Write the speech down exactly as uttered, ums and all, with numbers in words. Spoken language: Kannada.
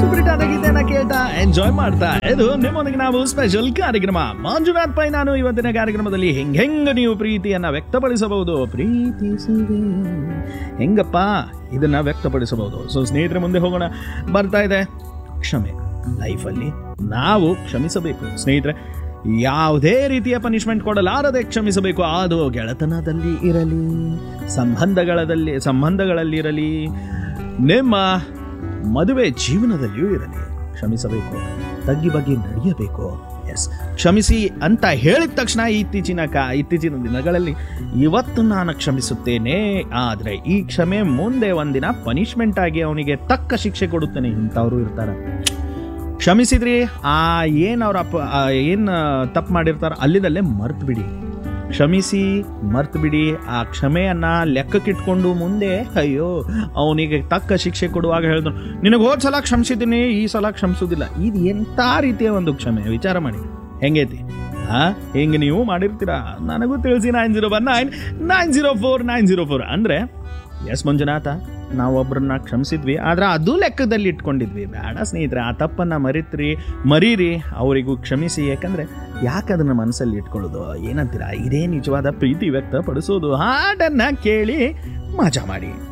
ಸುಪ್ರೀಟಾದ ಗೀತೆಯನ್ನ ಕೇಳ್ತಾ ಎಂಜಾಯ್ ಮಾಡ್ತಾ ಇದು ನಿಮ್ಮೊಂದಿಗೆ ನಾವು ಸ್ಪೆಷಲ್ ಕಾರ್ಯಕ್ರಮ ಮಂಜುನಾಥ್ ಪೈ. ನಾನು ಇವತ್ತಿನ ಕಾರ್ಯಕ್ರಮದಲ್ಲಿ ಹೆಂಗ್ ಹೆಂಗ ನೀವು ಪ್ರೀತಿಯನ್ನ ವ್ಯಕ್ತಪಡಿಸಬಹುದು, ಪ್ರೀತಿಸುವೆ ಹೆಂಗಪ್ಪ ಇದನ್ನ ವ್ಯಕ್ತಪಡಿಸಬಹುದು. ಸೊ ಸ್ನೇಹಿತರೆ, ಮುಂದೆ ಹೋಗೋಣ. ಬರ್ತಾ ಇದೆ ಕ್ಷಮೆ. ಲೈಫಲ್ಲಿ ನಾವು ಕ್ಷಮಿಸಬೇಕು ಸ್ನೇಹಿತರೆ. ಯಾವುದೇ ರೀತಿಯ ಪನಿಷ್ಮೆಂಟ್ ಕೊಡಲಾರದೆ ಕ್ಷಮಿಸಬೇಕು. ಅದು ಗೆಳೆತನದಲ್ಲಿ ಇರಲಿ, ಸಂಬಂಧಗಳಲ್ಲಿ ಸಂಬಂಧಗಳಲ್ಲಿರಲಿ, ನಿಮ್ಮ ಮದುವೆ ಜೀವನದಲ್ಲಿಯೂ ಇರಲಿ. ಕ್ಷಮಿಸಬೇಕು, ತಗ್ಗಿ ಬಗ್ಗೆ ನಡೆಯಬೇಕು. ಎಸ್, ಕ್ಷಮಿಸಿ ಅಂತ ಹೇಳಿದ ತಕ್ಷಣ ಇತ್ತೀಚಿನ ಕಾ ಇತ್ತೀಚಿನ ದಿನಗಳಲ್ಲಿ ಇವತ್ತು ನಾನು ಕ್ಷಮಿಸುತ್ತೇನೆ, ಆದರೆ ಈ ಕ್ಷಮೆ ಮುಂದೆ ಒಂದಿನ ಪನಿಷ್ಮೆಂಟ್ ಆಗಿ ಅವನಿಗೆ ತಕ್ಕ ಶಿಕ್ಷೆ ಕೊಡುತ್ತೇನೆ ಇಂಥವರು ಇರ್ತಾರೆ. ಕ್ಷಮಿಸಿದ್ರಿ, ಆ ಏನು ಅವ್ರ ಅಪ್ಪ ಏನು ತಪ್ಪು ಮಾಡಿರ್ತಾರ ಅಲ್ಲಿದಲ್ಲೇ ಮರ್ತು ಬಿಡಿ. ಕ್ಷಮಿಸಿ ಮರ್ತು ಬಿಡಿ. ಆ ಕ್ಷಮೆಯನ್ನ ಲೆಕ್ಕಕ್ಕಿಟ್ಕೊಂಡು ಮುಂದೆ ಅಯ್ಯೋ ಅವನಿಗೆ ತಕ್ಕ ಶಿಕ್ಷೆ ಕೊಡುವಾಗ ಹೇಳಿದ್ರು, ನಿನಗೆ ಹೋದ ಸಲ ಕ್ಷಮಿಸಿದ್ದೀನಿ, ಈ ಸಲ ಕ್ಷಮಿಸೋದಿಲ್ಲ. ಇದು ಎಂಥ ರೀತಿಯ ಒಂದು ಕ್ಷಮೆ? ವಿಚಾರ ಮಾಡಿ ಹೆಂಗೈತಿ. ಹಾ, ಹೆಂಗೆ ನೀವು ಮಾಡಿರ್ತೀರಾ ನನಗೂ ತಿಳಿಸಿ. Nine zero one nine nine zero four nine zero four ಅಂದರೆ ಎಸ್ ಮಂಜುನಾಥ, ನಾವು ಒಬ್ಬರನ್ನ ಕ್ಷಮಿಸಿದ್ವಿ, ಆದರೆ ಅದು ಲೆಕ್ಕದಲ್ಲಿ ಇಟ್ಕೊಂಡಿದ್ವಿ. ಬೇಡ ಸ್ನೇಹಿತರೆ, ಆ ತಪ್ಪನ್ನು ಮರಿತ್ರಿ ಮರೀರಿ, ಅವರಿಗೂ ಕ್ಷಮಿಸಿ. ಯಾಕಂದರೆ ಯಾಕೆ ಅದನ್ನು ಮನಸ್ಸಲ್ಲಿ ಇಟ್ಕೊಳ್ಳೋದು? ಏನಂತೀರಾ? ಇದೇ ನಿಜವಾದ ಪ್ರೀತಿ ವ್ಯಕ್ತಪಡಿಸೋದು. ಹಾಡನ್ನು ಕೇಳಿ ಮಜಾ ಮಾಡಿ.